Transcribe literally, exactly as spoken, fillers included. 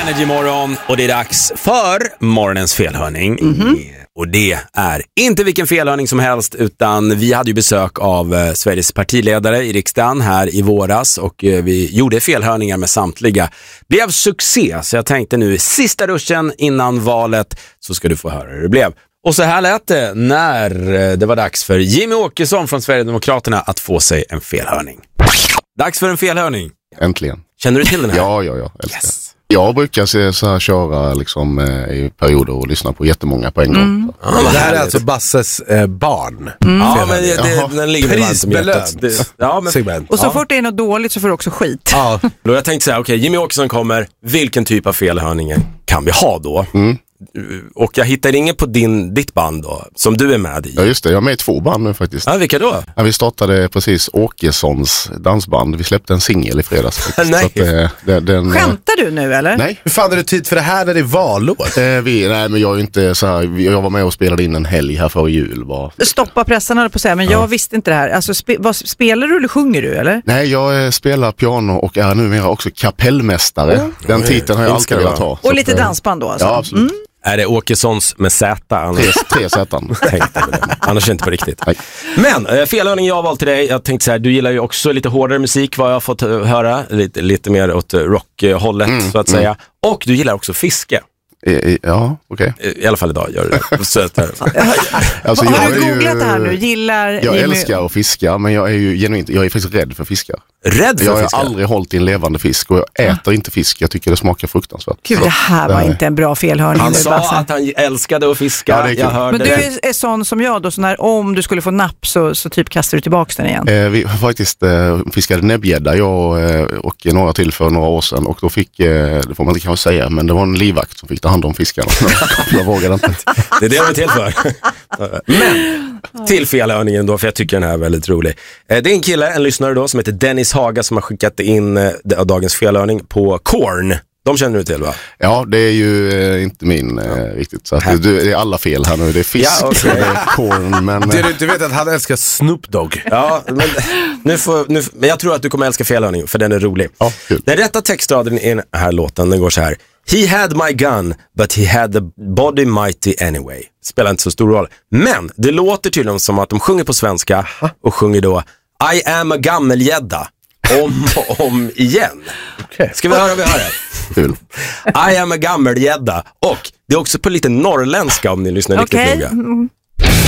Energy morgon och det är dags för morgonens felhörning. Mm-hmm. Och det är inte vilken felhörning som helst, utan vi hade ju besök av eh, Sveriges partiledare i riksdagen här i våras och eh, vi gjorde felhörningar med samtliga. Blev succé, så jag tänkte nu sista ruschen innan valet så ska du få höra hur det blev. Och så här lät det när det var dags för Jimmy Åkesson från Sverigedemokraterna att få sig en felhörning. Dags för en felhörning. Äntligen. Känner du till den här? Ja, ja, ja. Yes. Jag brukar se, så här, köra liksom, eh, i perioder och lyssna på jättemånga på en gång. Mm. Ja, det här är alltså Basses eh, barn. Mm. Ja, men det, det, den ligger mig varmt om hjärtat. Det- Ja, men, Segment. Och så Ja. fort det är något dåligt så får du också skit. Ja. då jag tänkte så här, okej, Jimmy Åkesson kommer. Vilken typ av felhörningen kan vi ha då? Mm. Och jag hittar inget på din, ditt band då, som du är med i. Ja, just det. Jag är med i två band nu faktiskt. Ja, vilka då? Ja, vi startade precis Åkessons dansband. Vi släppte en singel i fredags faktiskt. Nej. Så att, eh, den, den, Skämtar du nu eller? Nej. Hur fan är det tid för det här när det är valår? Eh, vi, nej, men jag är ju inte så här. Jag var med och spelade in en helg här före jul. Bara. Stoppa pressen höll på att säga, men jag visste inte det här. Alltså, spe, vad, spelar du eller sjunger du eller? Nej, jag eh, spelar piano och är numera också kapellmästare. Mm. Den titeln har jag Älskar alltid det, velat ha. Och Så lite att, eh, dansband då alltså? Ja, absolut. Mm. Är det Åkessons med Z? Tre, Annars tre sätten. tänkte jag det. Annars är det inte på riktigt. Nej. Men eh, felhörning jag har valt till dig. Jag tänkte så här, du gillar ju också lite hårdare musik, vad jag har fått eh, höra. Lite, lite mer åt rockhållet Mm, så att säga. Och du gillar också fiske. Eh, eh, Ja, okej. Eh, I alla fall idag gör du det. Så att, eh, Alltså, Har jag du är ju- googlat det här nu? Gillar Jag Jimmy... älskar att fiska, men jag är ju genuint, jag är faktiskt rädd för fiskar. rädd för Jag har fiskar. aldrig hållit i en levande fisk och jag äter inte fisk. Jag tycker det smakar fruktansvärt. Gud, Så, det här var nej. inte en bra felhörning. Han nu, sa Basse. att han älskade att fiska. Ja, det är kul. jag hörde Men du det. är, är sån som jag då, så när, om du skulle få napp så, så typ kastar du tillbaka den igen. Eh, vi faktiskt eh, fiskade näbbgädda, jag eh, och några till för några år sedan. Och då fick, eh, det får man inte kanske säga, men det var en livvakt som fick ta hand om fiskarna. Jag vågade inte. Det är det jag är till för. Men till felhörningen då, för jag tycker den här är väldigt rolig. Eh, Det är en kille, en lyssnare då, som heter Dennis Haga som har skickat in eh, dagens felhörning på Korn. De känner du till, va? Ja, det är ju eh, inte min eh, riktigt. Så att det, det är alla fel här nu. Det är fisk, Ja, okej. det är korn, men... Du, Eh, du vet att han älskar Snoop Dogg. Ja, men, nu får, nu, men jag tror att du kommer älska felhörning, för den är rolig. Ja, kul. Den rätta textraden i den här låten, den går så här. He had my gun, but he had the body mighty anyway. Spelar inte så stor roll. Men det låter tydligen som att de sjunger på svenska och sjunger då I am a gammelgädda. Om och om igen. Okay. Ska vi höra vad vi hör här? Kul. I am a gammelgädda. Och det är också på lite norrländska om ni lyssnar riktigt Okej. noga. Mm.